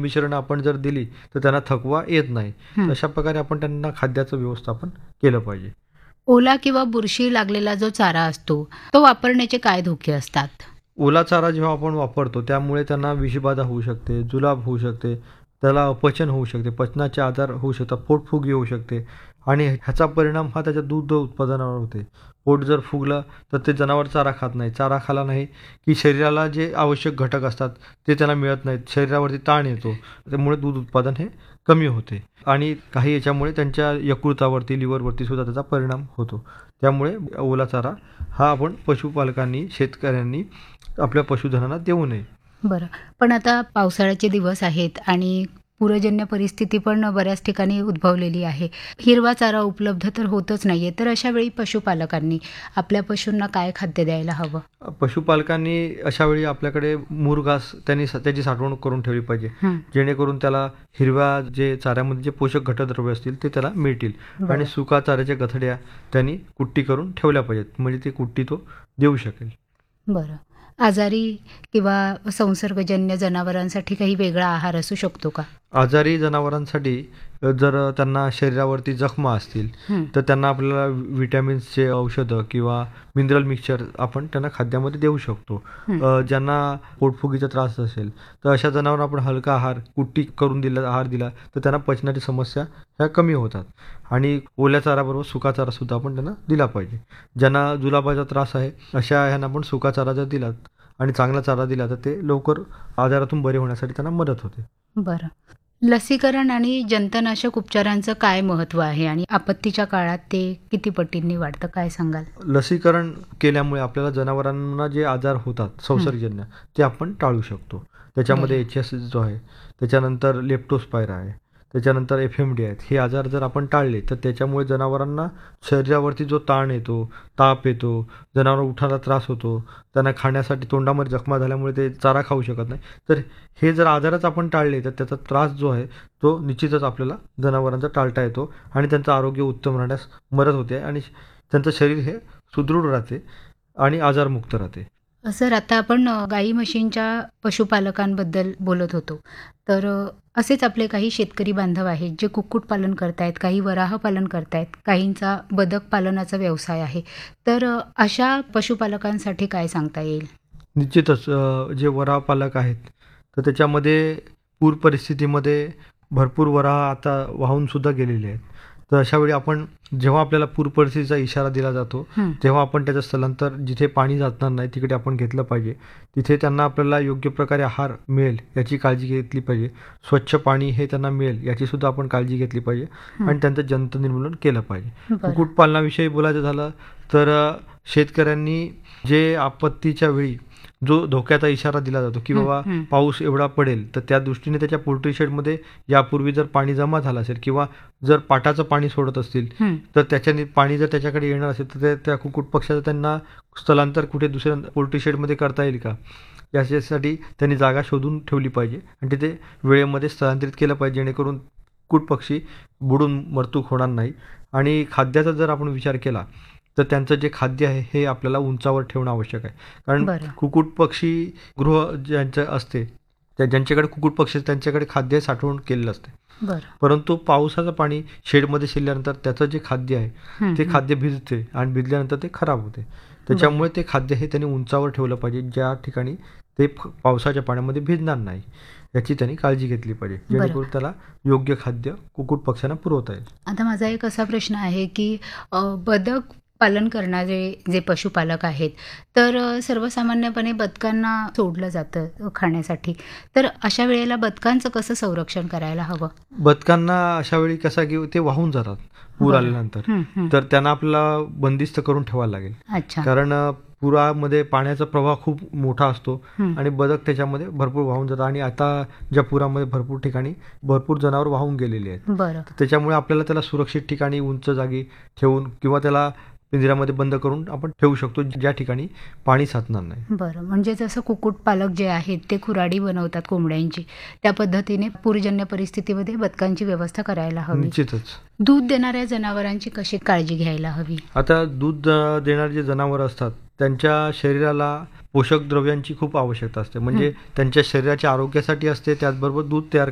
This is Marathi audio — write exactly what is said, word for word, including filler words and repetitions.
मिश्रण आपण जर दिली तर त्यांना थकवा येत नाही. हं. अशा प्रकारे आपण त्यांना खाद्याचं व्यवस्थापन केलं पाहिजे. ओला किंवा बुरशी लागलेला जो चारा असतो तो वापरण्याचे काय धोके असतात? ओला चारा जेव्हा आपण वापरतो त्यामुळे त्यांना विषबाधा होऊ शकते, जुलाब होऊ शकते, त्याला अपचन होऊ शकते, पचनाचे आजार होऊ शकतात, पोटफुगी होऊ शकते आणि ह्याचा परिणाम हा त्याच्या दूध उत्पादनावर होते. पोट जर फुगलं तर ते जनावर चारा खात नाही. चारा खाला नाही की शरीराला जे आवश्यक घटक असतात ते त्यांना मिळत नाहीत. शरीरावरती ताण येतो. त्यामुळे दूध उत्पादन हे कमी होते आणि काही याच्यामुळे त्यांच्या यकृतावरती, लिव्हरवरती सुद्धा त्याचा परिणाम होतो. त्यामुळे ओला चारा हा आपण पशुपालकांनी, शेतकऱ्यांनी आपल्या पशुधनांना देऊ नये. बरं. पण आता पावसाळ्याचे दिवस आहेत आणि पूरजन्य परिस्थिती पण बऱ्याच ठिकाणी उद्भवलेली आहे. हिरवा चारा उपलब्ध तर होतच नाहीये. तर अशा वेळी पशुपालकांनी आपल्या पशूंना काय खाद्य द्यायला हवं? पशुपालकांनी अशा वेळी आपल्याकडे मुरघास त्यांनी त्याची साठवणूक करून ठेवली पाहिजे. हं. जेणेकरून त्याला हिरव्या जे चाऱ्यामध्ये जे पोषक घटकद्रव्य असतील ते त्याला मिळतील बरं. आणि सुका चाऱ्याच्या गठड्या त्यांनी कुट्टी करून ठेवल्या पाहिजेत. म्हणजे ती कुट्टी तो देऊ शकेल. बरं. आजारी किंवा संसर्गजन्य जनावरांसाठी काही वेगळा आहार असू शकतो का? आजारी जनावरांसाठी जर त्यांना शरीरावरती जखमा असतील हं. तर त्यांना आपल्याला विटॅमिन्सचे औषधं किंवा मिनरल मिक्सचर आपण त्यांना खाद्यामध्ये देऊ शकतो. हं. अ, ज्यांना पोटफुगीचा त्रास असेल तर अशा जनावरांना आपण हलका आहार, कुट्टी करून दिला आहार दिला तर त्यांना पचनाची समस्या ह्या कमी होतात. आणि ओल्या चाऱ्याबरोबर सुका चारासुद्धा आपण त्यांना दिला पाहिजे. ज्यांना जुलाबाचा त्रास आहे अशा ह्यांना आपण सुका चारा जर दिला आणि चांगला चारा दिला तर ते लवकर आजारातून बरे होण्यासाठी त्यांना मदत होते. बरं. लसीकरण आणि जंतनाशक उपचारांचं काय महत्त्व आहे आणि आपत्तीच्या काळात ते किती पटींनी वाढतं, काय सांगाल? लसीकरण केल्यामुळे आपल्याला जनावरांना जे आजार होतात संसर्गजन्य ते आपण टाळू शकतो. त्याच्यामध्ये एच एस जो आहे, त्याच्यानंतर लेप्टोस्पायरा आहे, त्याच्यानंतर एफ एम डी आहेत. हे आजार जर आपण टाळले तर त्याच्यामुळे जनावरांना शरीरावरती जो ताण येतो, ताप येतो, जनावर उठायला त्रास होतो, त्यांना खाण्यासाठी तोंडामध्ये जखमा झाल्यामुळे ते चारा खाऊ शकत नाही. तर हे जर आजारच आपण टाळले तर त्याचा त्रास जो आहे तो निश्चितच आपल्याला जनावरांचा टाळता येतो आणि त्यांचं आरोग्य उत्तम राहण्यास मदत होते आणि त्यांचं शरीर हे सुदृढ राहते आणि आजारमुक्त राहते. सर, आता आपण अ, गाई म्हशींच्या पशुपालकांबद्दल बोलत होतो. तर अ, असेच आपले काही शेतकरी बांधव आहेत जे कुक्कुटपालन करतायत, काही वराह पालन करतायत, काहींचा बदक पालनाचा व्यवसाय आहे. तर अ, अशा पशुपालकांसाठी काय सांगता येईल? निश्चितच अ, जे वराह पालक आहेत तर त्याच्यामध्ये पूर परिस्थितीमध्ये भरपूर वराह आता वाहून सुद्धा गेलेले आहेत. तर अशावेळी आपण जेव्हा आपल्याला पूर परिस्थितीचा इशारा दिला जातो हं. तेव्हा आपण त्याचं स्थलांतर जिथे पाणी जाणार नाही तिकडे आपण घेतलं पाहिजे. तिथे त्यांना आपल्याला योग्य प्रकारे आहार मिळेल याची काळजी घेतली पाहिजे. स्वच्छ पाणी हे त्यांना मिळेल याची सुद्धा आपण काळजी घेतली पाहिजे आणि त्यांचं जंत निर्मूलन केलं पाहिजे. बरं. कुक्कुटपालनाविषयी बोलायचं झालं तर अ, शेतकऱ्यांनी जे आपत्तीच्या वेळी जो धोक्याचा इशारा दिला जातो की हं, बाबा हं. पाऊस एवढा पडेल तर त्या दृष्टीने त्याच्या पोल्ट्री शेडमध्ये यापूर्वी जर पाणी जमा झालं असेल किंवा जर पाटाचं पाणी सोडत असतील हं. तर त्याच्याने पाणी जर त्याच्याकडे येणार असेल तर ते- त्या कुक्कुट पक्षाचं त्यांना स्थलांतर कुठे दुसऱ्या पोल्ट्री शेडमध्ये करता येईल का याच्यासाठी त्यांनी जागा शोधून ठेवली पाहिजे आणि तिथे वेळेमध्ये स्थलांतरित केलं पाहिजे जेणेकरून कुक्कुट पक्षी बुडून मृत्यू होणार नाही. आणि खाद्याचा जर आपण विचार केला तर त्यांचं जे खाद्य आहे हे आपल्याला उंचावर ठेवणं आवश्यक आहे. कारण बरं. कुक्कुट पक्षी गृह ज्यांचं असते त्या ज्यांच्याकडे कुक्कुट पक्षी असते, त्यांच्याकडे खाद्य साठवून केलेलं असते. बरं. परंतु पावसाचं पाणी शेडमध्ये शिरल्यानंतर त्याचं जे खाद्य आहे हं, ते हं. खाद्य भिजते आणि भिजल्यानंतर ते खराब होते. त्याच्यामुळे ते खाद्य हे त्यांनी उंचावर ठेवलं पाहिजे ज्या ठिकाणी ते फ- पावसाच्या पाण्यामध्ये भिजणार नाही याची त्यांनी काळजी घेतली पाहिजे जेणेकरून त्याला योग्य खाद्य कुक्कुट पक्ष्यांना पुरवता येईल. आता माझा एक असा प्रश्न आहे की अ, बदक पालन करणारे जे पशुपालक आहेत तर अ, सर्वसामान्यपणे बदकांना सोडलं जातं अ, खाण्यासाठी. तर अशा वेळेला बदकांचं कसं संरक्षण करायला हवं? बदकांना अशा वेळी कसा की ते वाहून जातात पूर बरं. आल्यानंतर. हं, हं. तर त्यांना आपल्याला बंदिस्त करून ठेवायला लागेल. अच्छा. कारण अ, पुरामध्ये पाण्याचा प्रवाह खूप मोठा असतो हं. आणि बदक त्याच्यामध्ये भरपूर वाहून जातात आणि आता ज्या पुरामध्ये भरपूर ठिकाणी भरपूर जनावर वाहून गेलेली आहेत. बरं. तर त्याच्यामुळे आपल्याला त्याला सुरक्षित ठिकाणी उंच जागी ठेवून किंवा त्याला पिंजऱ्यामध्ये बंद करून आपण ठेवू शकतो ज्या ठिकाणी पाणी साचणार नाही. बरं. म्हणजे जसं कुक्कुटपालक जे आहेत ते खुराडी बनवतात कोंबड्यांची, त्या पद्धतीने पूरजन्य परिस्थितीमध्ये बदकांची व्यवस्था करायला हवी. निश्चितच. दूध देणाऱ्या जनावरांची कशी काळजी घ्यायला हवी? आता दूध अ, देणारे जे जनावरं असतात त्यांच्या शरीराला पोषक द्रव्यांची खूप आवश्यकता असते. म्हणजे त्यांच्या शरीराच्या आरोग्यासाठी असते त्याचबरोबर दूध तयार